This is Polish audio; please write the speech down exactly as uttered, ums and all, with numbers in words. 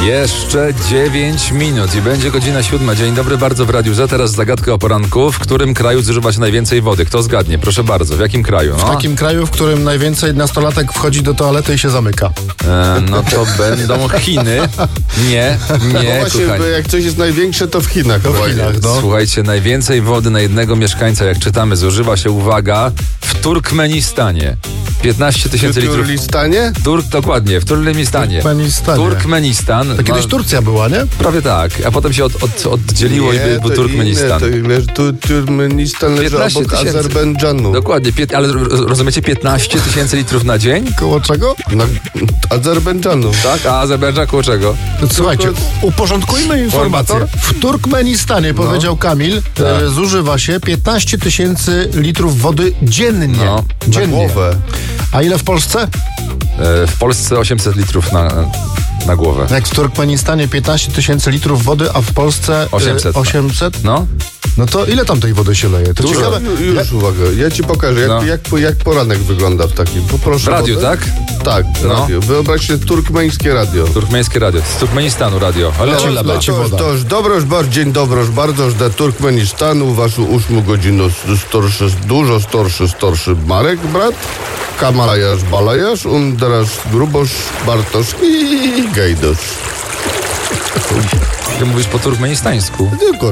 Jeszcze dziewięć minut i będzie godzina siódma. Dzień dobry, bardzo w Radiu Z. Teraz zagadka o poranku. W którym kraju zużywa się najwięcej wody? Kto zgadnie? Proszę bardzo. W jakim kraju? No? W takim kraju, w którym najwięcej nastolatek wchodzi do toalety i się zamyka. E, no to będą Chiny. Nie, nie, No właśnie, kochani. jak coś jest największe, to w Chinach. To w właśnie. Chinach, no. Słuchajcie, najwięcej wody na jednego mieszkańca, jak czytamy, zużywa się, uwaga, w Turkmenistanie. piętnaście tysięcy litrów. W Turlistanie? Turk, dokładnie, w Turkmenistanie. Turkmenistanie. Turkmenistan. To kiedyś no, Turcja była, nie? prawie tak, a potem się od, od, oddzieliło i był to Turkmenistan. inne, to leży, tu, Turkmenistan leży piętnaście obok tysięcy. Azerbejdżanu. Dokładnie, pię- ale roz- rozumiecie, piętnaście tysięcy litrów na dzień? Koło czego? Na Azerbejdżanu. Tak, a Azerbejdżan koło czego? Słuchajcie, uporządkujmy informację. Formator? W Turkmenistanie, powiedział Kamil, Tak. e, zużywa się piętnaście tysięcy litrów wody dziennie. No, na dziennie. Głowę. A ile w Polsce? E, w Polsce osiemset litrów na, na głowę. Jak w Turkmenistanie piętnaście tysięcy litrów wody, a w Polsce e, osiemset. osiemset? No, No to ile tam tej wody się leje? To Dużo. ciekawe. Ju- Już uwaga, ja ci pokażę, jak, No. jak, jak poranek wygląda w takim. Poproszę w radiu, wodę. tak? Tak, No. radio. Wyobraź sobie turkmeńskie radio. Turkmeńskie radio. Z Turkmenistanu radio. Ale Leci, leci, leci. Toż, woda. toż, dobroż, bardzo, dzień dobroż, bardzo, że Turkmenistanu, waszu ósmu godzinu starszy, dużo starszy, starszy Marek, brat, Kamalajasz, Balajasz, und teraz Grubosz, Bartosz i Gejdosz. Ty mówisz po turkmenistańsku. Tylko